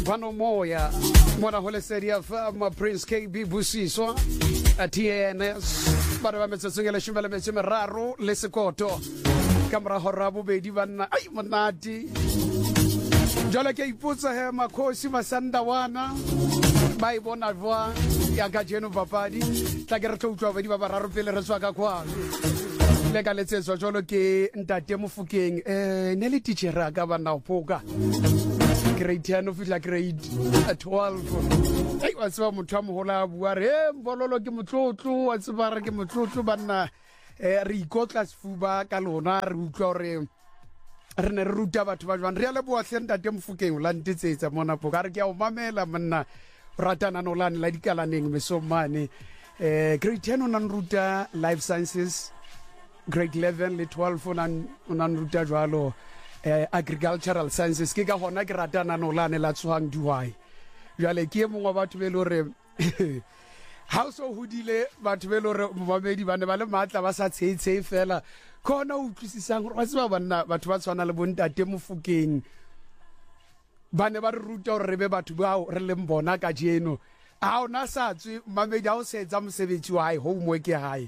Pano moya mwana hole seria fama Prince KB Busiswa TNS ba ba metsetsengela shumela metseme raro le sekoto kamera horabu bedi bana ai monati jalo ke iputsa he makhosi masandawana ba ibona vwa ya ga jeno papadi tla ke re tloutwa bedi ba bararo pele re tswa ka kwa le ka letsetswa jalo ke ntate Mofokeng ne le teacher ka bana opoka grade 10 o fitla grade 12 ai wa tswa motho a mohola bua re mbololo ke motlotlo wa tsebara ke motlotlo banna re ikotla sefuba ka lona re utlwa re ne re ruta batho ba jwang re ya le boahle ntate Mofokeng la ntsetsetsa mona po ka re ke a o mamela monna ratana no lane la dikalaneng mesomane grade 10 ona nruta life sciences grade 11 le 12 ona nruta jwalo agricultural sciences ke ka hona ke ratana no lane la tswang diwai jale ke mongwe wa batho be le hore ha o so hodile batho be le hore momamedi bane ba le matla ba sa tsheitse fela khona o tlisisang re ba bana batho ba tshwana le bontate Mofokeng bane ba re ruta hore re be batho bao re leng bona ka jeno a ona sa tswe mamedi a o setsa mosebetsi wa hae homework ya hae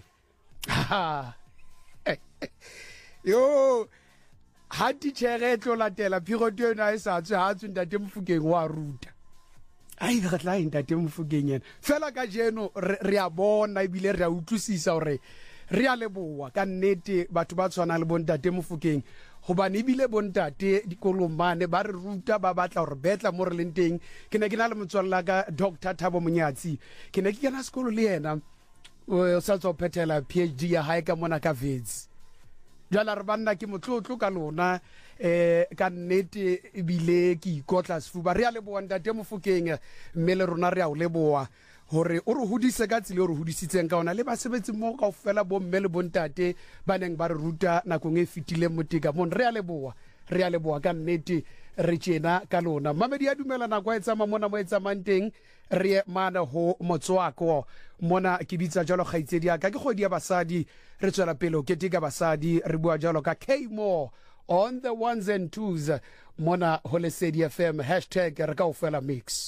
yo ha titjhere tlo latela phiroto yona e sa tswe ha tswe ntate Mofokeng wa ruta ai ga tla ntate Mofokeng yena fela ka jeno re a bona ebile re a utlwisisa hore re a leboa ka nnete batho ba tshwana le bontate Mofokeng hobane ebile bontate dikolomane ba re ruta ba batla hore betla mo re leng teng ke ne ke na le motswalla ka Dr. Thabo Monyatsi ke ne ke kena sekolo le yena o sa tswa phethela PhD ya hae ka mona ka Wits jala re banna ke motlotlo ka lona ka nnete ebile ke ikotla sefuba re a leboa ntate Mofokeng mme le rona re a o leboa hore o re hodise ka tsile o re hodisitseng ka ona le ba sebetsi mo ka ofela bo mme le bontate ba neng ba re ruta nakong e fitile motika mon re a leboa ka nnete re tjena ka lona mamedi a dumela nako a etsama mona mo etsamang teng re mana ho motswako mona ke bitsa jalo khaitsedi ka ke kgodi ya basadi re tswela pele ke tika basadi re bua jalo ka K-More on the ones and twos mona ho Lesedi FM # re ka ofela mix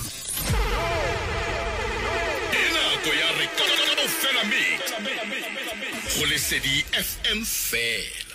Go ya re ka ofela mix ho Lesedi FM fela